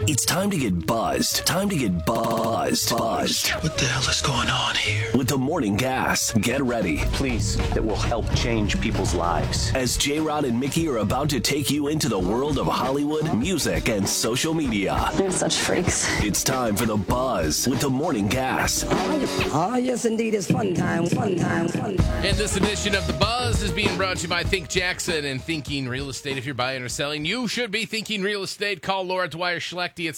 It's time to get buzzed. Time to get buzzed. What the hell is going on here? With the Morning Gas. Get ready. Please, that will help change people's lives. As J-Rod and Mickey are about to take you into the world of Hollywood, music, and social media. They're such freaks. It's time for the buzz with the Morning Gas. Oh, yes, indeed. It's fun time. And this edition of The Buzz is being brought to you by Think Jackson and Thinking Real Estate. If you're buying or selling, you should be thinking real estate. Call Laura Dwyer Schlechte at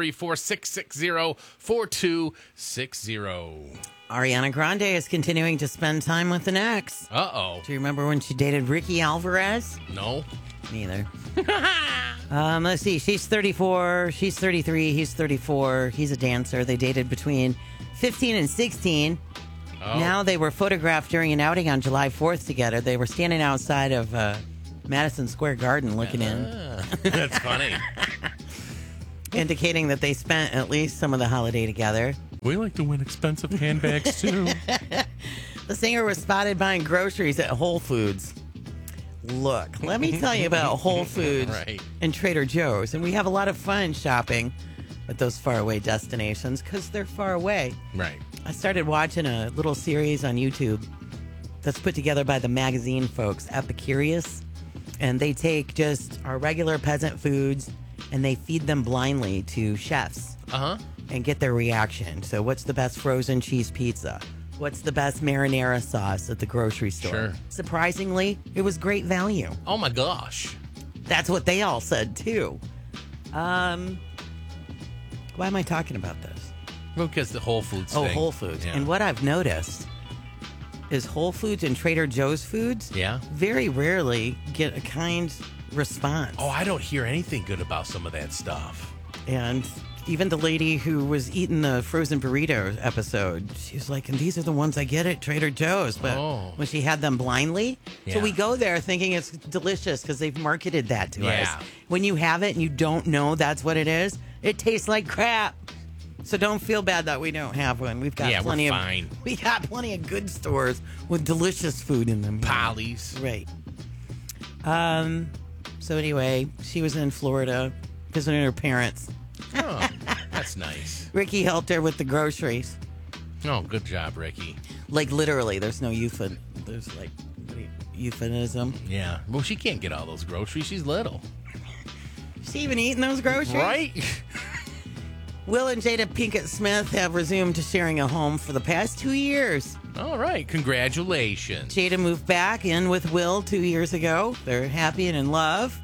734-660-4260. Ariana Grande is continuing to spend time with an ex. Uh-oh. Do you remember when she dated Ricky Alvarez? No. Neither. Let's see. She's 34. She's 33. He's 34. He's a dancer. They dated between 15 and 16. Oh. Now they were photographed during an outing on July 4th together. They were standing outside of Madison Square Garden looking in. That's funny. Indicating that they spent at least some of the holiday together. We like to win expensive handbags, too. The singer was spotted buying groceries at Whole Foods. Look, let me tell you about Whole Foods Right. and Trader Joe's. And we have a lot of fun shopping at those faraway destinations because they're far away. Right. I started watching a little series on YouTube that's put together by the magazine folks, Epicurious. And they take just our regular peasant foods and they feed them blindly to chefs. Uh-huh. And get their reaction. So what's the best frozen cheese pizza? What's the best marinara sauce at the grocery store? Sure. Surprisingly, it was great value. Oh, my gosh. That's what they all said, too. Why am I talking about this? Well, because the Whole Foods Oh, thing. Whole Foods. Yeah. And what I've noticed is Whole Foods and Trader Joe's foods Yeah. very rarely get a kind response. Oh, I don't hear anything good about some of that stuff. And even the lady who was eating the frozen burrito episode, she's like, and these are the ones I get at Trader Joe's. But when she had them blindly, so Yeah. we go there thinking it's delicious because they've marketed that to us. Yeah. When you have it and you don't know that's what it is, it tastes like crap. So don't feel bad that we don't have one. We've got Yeah, plenty we're of fine. We got plenty of good stores with delicious food in them. Polly's. Right. So anyway, she was in Florida visiting her parents. Oh, that's nice. Ricky helped her with the groceries. Oh, good job, Ricky. Like literally, there's no euphemism. Yeah. Well, she can't get all those groceries. She's little. Is she even eating those groceries? Right? Will and Jada Pinkett Smith have resumed sharing a home for the past 2 years. All right. Congratulations. Jada moved back in with Will 2 years ago. They're happy and in love.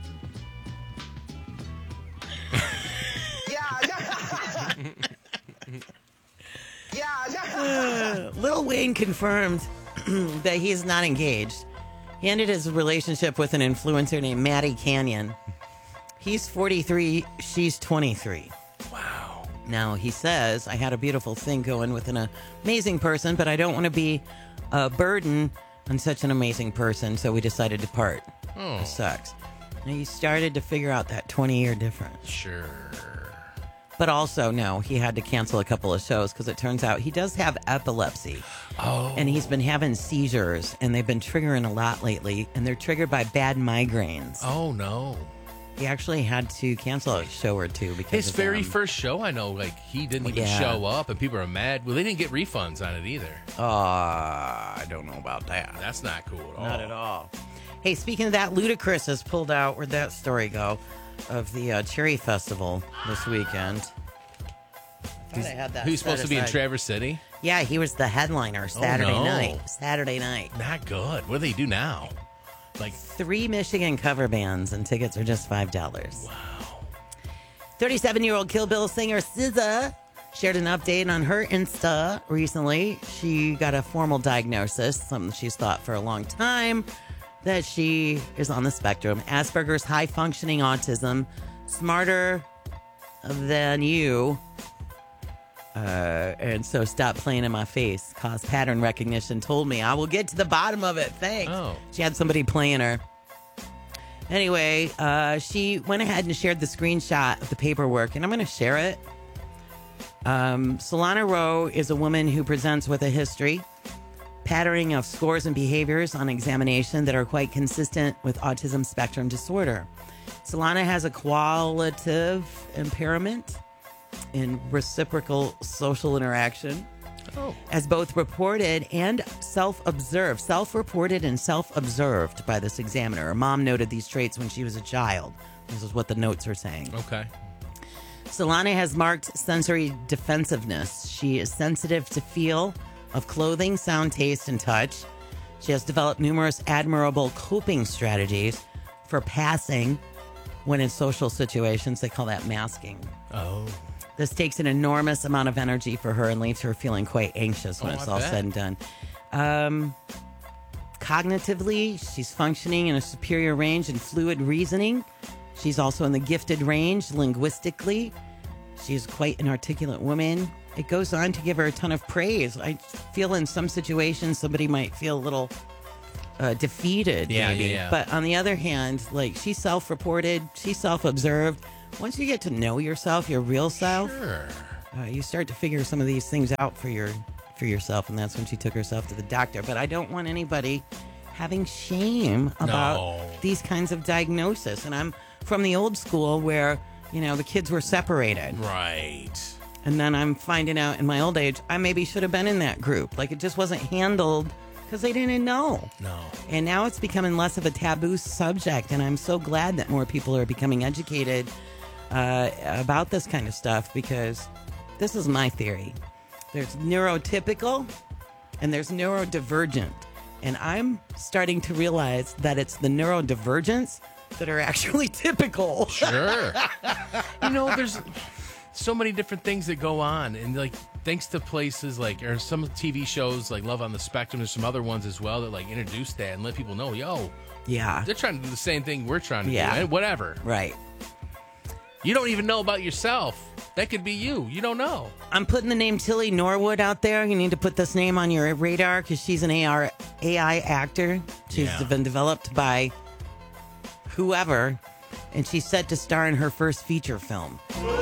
Lil Wayne confirmed that he is not engaged. He ended his relationship with an influencer named Maddie Canyon. He's 43, she's 23. Wow. Now, he says, I had a beautiful thing going with an amazing person, but I don't want to be a burden on such an amazing person, so we decided to part. Oh. It sucks. And he started to figure out that 20-year difference. Sure. But also, no, he had to cancel a couple of shows because it turns out he does have epilepsy. Oh. And he's been having seizures, and they've been triggering a lot lately, and they're triggered by bad migraines. Oh, no. He actually had to cancel a show or two because His of very them. first show, I know, like, he didn't even Yeah. show up, and people are mad. Well, they didn't get refunds on it either. I don't know about that. That's not cool at all. Not at all. Hey, speaking of that, Ludacris has pulled out, where'd that story go, of the Cherry Festival this weekend. I thought I had that Who's supposed set to be in aside. Traverse City? Yeah, he was the headliner Saturday no. night. Saturday night. Not good. What do they do now? Like, 3 Michigan cover bands, and tickets are just $5. Wow. 37-year-old Kill Bill singer SZA shared an update on her Insta recently. She got a formal diagnosis, something she's thought for a long time, that she is on the spectrum. Asperger's, high-functioning autism, smarter than you. And so stop playing in my face. Cause pattern recognition told me I will get to the bottom of it. Thanks. Oh. She had somebody playing her. Anyway, she went ahead and shared the screenshot of the paperwork, and I'm going to share it. Solana Rowe is a woman who presents with a history, patterning of scores and behaviors on examination that are quite consistent with autism spectrum disorder. Solana has a qualitative impairment in reciprocal social interaction. As both reported and self-observed. Self-reported and self-observed by this examiner. Her mom noted these traits when she was a child. This is what the notes are saying. Okay. Solana has marked sensory defensiveness. She is sensitive to feel of clothing, sound, taste, and touch. She has developed numerous admirable coping strategies for passing when in social situations. They call that masking. Oh. This takes an enormous amount of energy for her and leaves her feeling quite anxious when it's all bet. said and done. Cognitively, she's functioning in a superior range in fluid reasoning. She's also in the gifted range linguistically. She's quite an articulate woman. It goes on to give her a ton of praise. I feel in some situations somebody might feel a little defeated, maybe. Yeah. But on the other hand, like, she's self-reported, she's self-observed. Once you get to know yourself, your real self, Sure. you start to figure some of these things out for yourself, and that's when she took herself to the doctor. But I don't want anybody having shame about these kinds of diagnosis. And I'm from the old school where, the kids were separated. Right. And then I'm finding out in my old age, I maybe should have been in that group. Like, it just wasn't handled because they didn't know. No. And now it's becoming less of a taboo subject, and I'm so glad that more people are becoming educated about this kind of stuff, because this is my theory. There's neurotypical and there's neurodivergent. And I'm starting to realize that it's the neurodivergents that are actually typical. Sure. There's so many different things that go on. And, like, thanks to places like, or some TV shows like Love on the Spectrum, there's some other ones as well that, like, introduce that and let people know, Yeah. they're trying to do the same thing we're trying to do. Yeah. And whatever. Right. You don't even know about yourself. That could be you. You don't know. I'm putting the name Tilly Norwood out there. You need to put this name on your radar because she's an AI actor. She's been developed by whoever, and she's set to star in her first feature film.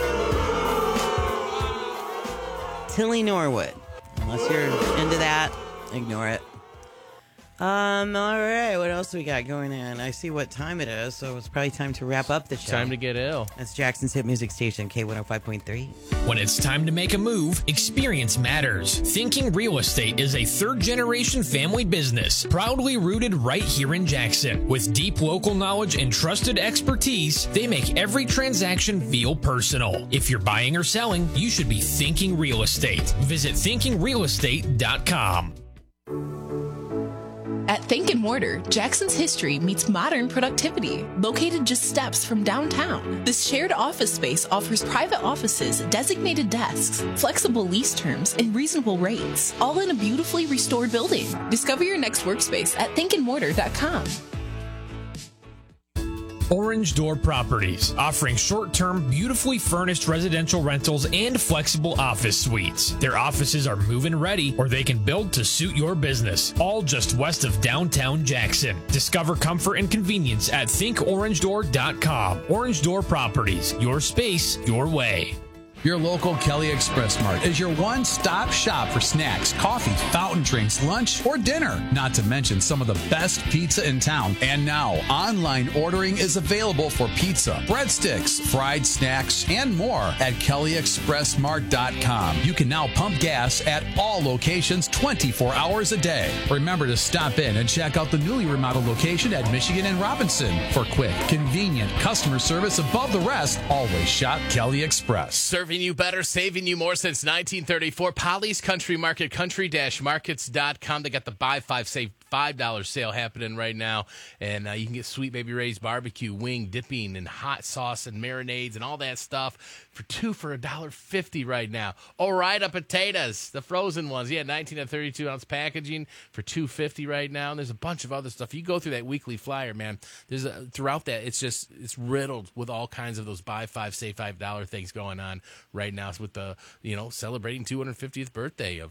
Tilly Norwood. Unless you're into that, ignore it. All right. What else we got going on? I see what time it is, so it's probably time to wrap up the show. Time to get ill. That's Jackson's hit music station, K105.3. When it's time to make a move, experience matters. Thinking Real Estate is a third-generation family business, proudly rooted right here in Jackson. With deep local knowledge and trusted expertise, they make every transaction feel personal. If you're buying or selling, you should be Thinking Real Estate. Visit thinkingrealestate.com. At Think & Mortar, Jackson's history meets modern productivity. Located just steps from downtown, this shared office space offers private offices, designated desks, flexible lease terms, and reasonable rates, all in a beautifully restored building. Discover your next workspace at thinkandmortar.com. Orange Door Properties, offering short-term, beautifully furnished residential rentals and flexible office suites. Their offices are move-in ready, or they can build to suit your business, all just west of downtown Jackson. Discover comfort and convenience at thinkorangedoor.com. Orange Door Properties, your space, your way. Your local Kelly Express Mart is your one-stop shop for snacks, coffee, fountain drinks, lunch, or dinner. Not to mention some of the best pizza in town. And now, online ordering is available for pizza, breadsticks, fried snacks, and more at kellyexpressmart.com. You can now pump gas at all locations 24 hours a day. Remember to stop in and check out the newly remodeled location at Michigan and Robinson. For quick, convenient customer service above the rest, always shop Kelly Express. Serving you better, saving you more since 1934. Polly's Country Market, country-markets.com. They got the buy five, save $5 sale happening right now. And you can get Sweet Baby Ray's barbecue, wing, dipping, and hot sauce and marinades and all that stuff for $1.50 right now. Ore-Ida potatoes, the frozen ones. 19 and 32-ounce packaging for $2.50 right now. And there's a bunch of other stuff. You go through that weekly flyer, man. There's throughout that, it's riddled with all kinds of those buy five, save $5 things going on right now with the, celebrating 250th birthday of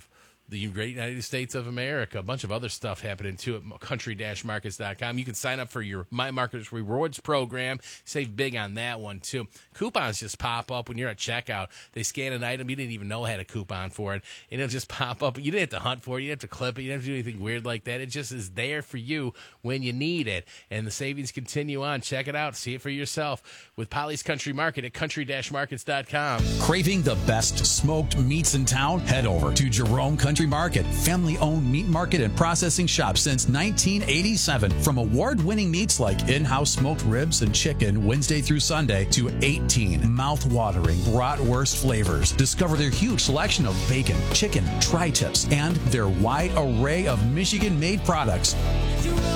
the great United States of America. A bunch of other stuff happening too at country-markets.com. You can sign up for your My Markets Rewards program. Save big on that one too. Coupons just pop up when you're at checkout. They scan an item you didn't even know had a coupon for it, and it'll just pop up. You didn't have to hunt for it. You didn't have to clip it. You didn't have to do anything weird like that. It just is there for you when you need it. And the savings continue on. Check it out. See it for yourself with Polly's Country Market at country-markets.com. Craving the best smoked meats in town? Head over to Jerome Country Market, family-owned meat market and processing shop since 1987. From award-winning meats like in-house smoked ribs and chicken Wednesday through Sunday to 18 mouth-watering bratwurst flavors. Discover their huge selection of bacon, chicken, tri-tips, and their wide array of Michigan-made products.